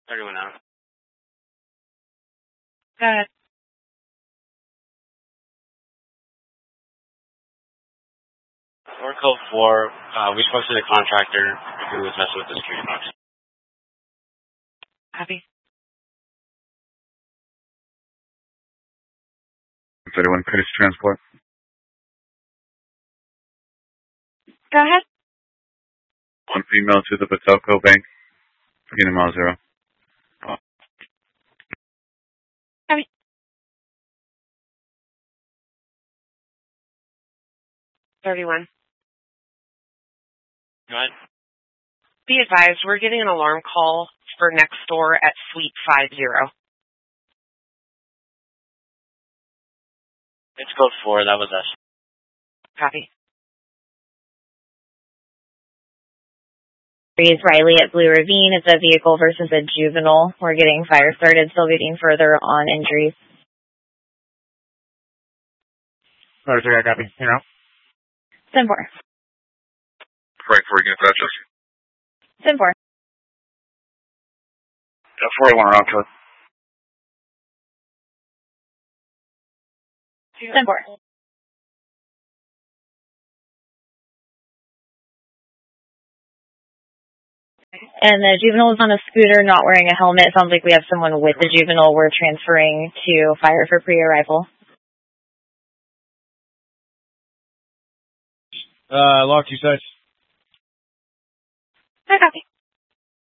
31 out. Go ahead. Oracle 4, we spoke to the contractor who was messing with the security box. Copy. 31 Curtis Transport. Go ahead. One female to the Patelco Bank. Beginning mile 0. Copy. $31. Go ahead. Be advised, we're getting an alarm call for next door at Suite 50. It's code 4, that was us. Copy. It's Riley at Blue Ravine. It's a vehicle versus a juvenile. We're getting fire started, still getting further on injuries. Motor 3, I copy. You're out. 10-4. Frank 4 against Dutchess. 10-4. 41 around to it. 10-4. And the juvenile is on a scooter, not wearing a helmet. Sounds like we have someone with the juvenile. We're transferring to fire for pre-arrival. Lock 2 sides. I copy.